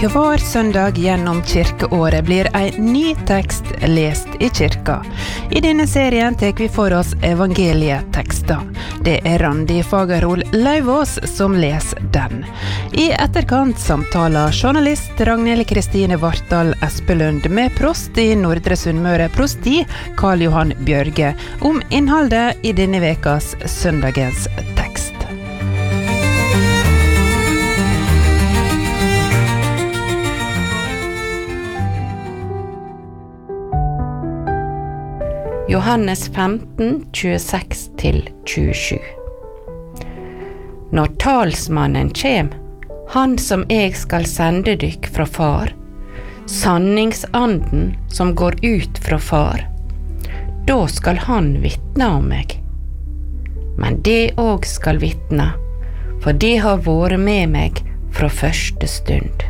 Hver søndag gjennom kirkeåret blir en ny tekst lest i kirka. I denne serien tar vi for oss evangelietekster. Det Randi Fagerhol Lauvås som leser den. I etterkant samtaler journalist Ragnhild Kristine Vartdal Espelund med prost i Nordre Sunnmøre prosti, Karl Johan Bjørge, om innholdet i denne vekas søndagens tekst. Johannes 15, 26-27. Når talsmannen kjem, han som jeg skal sende dykk fra far, sanningsanden som går ut fra far, da skal han vitne om meg. Men det òg skal vitne, for det har vært med meg fra første stund.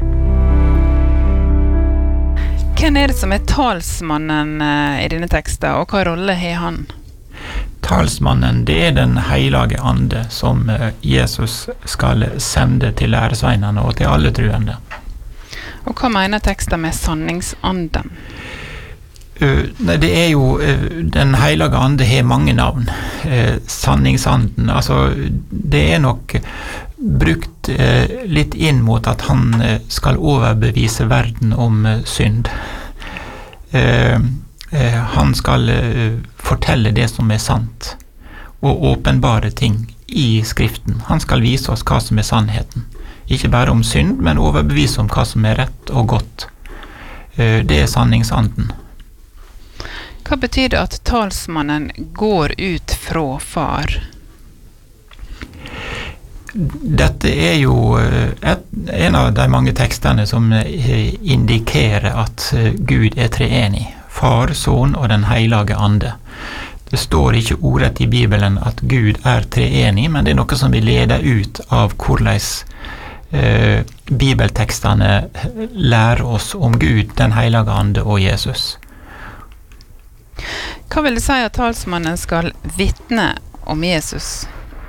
Hvem det som talsmannen i denne teksten, og hva rolle har han? Talsmannen, det den hellige ande som Jesus skal sende til læresveinene og til alle truende. Og hva mener teksten med sanningsanden? Det jo, den hellige ande har mange navn. Sanningsanden, altså det nok brukt litt inn mot at han skal overbevise verden om synd. Han skal fortelle det som sant, og åpenbare ting i skriften. Han skal vise oss hva som sannheten. Ikke bare om synd, men overbevise om hva som rett og godt. Det sanningsanden. Hva betyr det at talsmannen går ut fra far? Dette jo en av de mange tekstene som indikerer at Gud treenig, far, son og den hellige ande. Det står ikke ordet i Bibelen at Gud treenig, men det noe som vi leder ut av hvordan bibeltekstene lærer oss om Gud, den hellige ande og Jesus. Hva vil det si at talsmannen skal vitne om Jesus?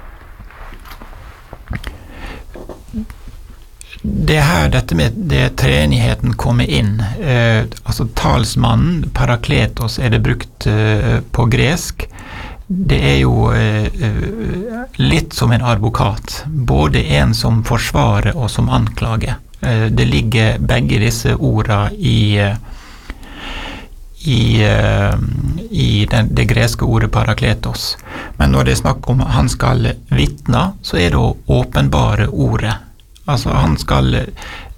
Det her dette med det treenigheten kommer inn. Altså talsmannen, parakletos, det brukt på gresk. Det jo litt som en advokat. Både en som forsvarer og som anklager. Det ligger begge disse ordene i det greske ordet parakletos. Men når det snakk om han skal vitne, så det åpenbare ordet. Altså han skal